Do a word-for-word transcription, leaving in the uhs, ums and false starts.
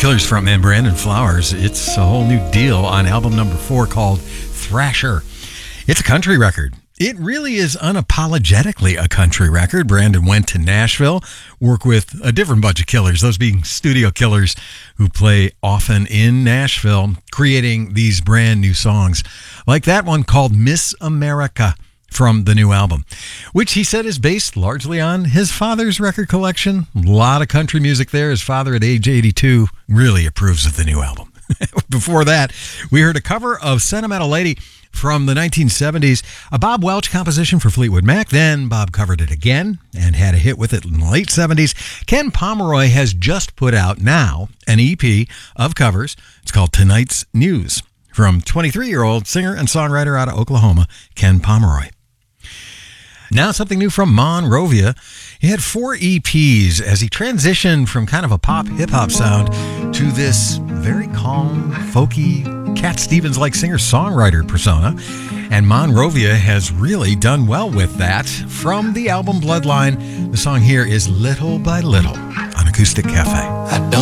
Killers frontman Brandon Flowers. It's a whole new deal on album number four called Thrasher. It's a country record. It really is unapologetically a country record. Brandon went to Nashville, worked with a different bunch of killers, those being studio killers who play often in Nashville, creating these brand new songs, like that one called Miss America from the new album, which he said is based largely on his father's record collection. A lot of country music there. His father at age eighty-two really approves of the new album. Before that, we heard a cover of Sentimental Lady from the nineteen seventies, a Bob Welch composition for Fleetwood Mac. Then Bob covered it again and had a hit with it in the late seventies. Ken Pomeroy has just put out now an E P of covers. It's called Tonight's News from twenty-three-year-old singer and songwriter out of Oklahoma, Ken Pomeroy. Now something new from Monrovia. He had four E Ps as he transitioned from kind of a pop hip-hop sound to this very calm, folky, Cat Stevens-like singer-songwriter persona. And Monrovia has really done well with that. From the album Bloodline, the song here is Little by Little on Acoustic Cafe. I don't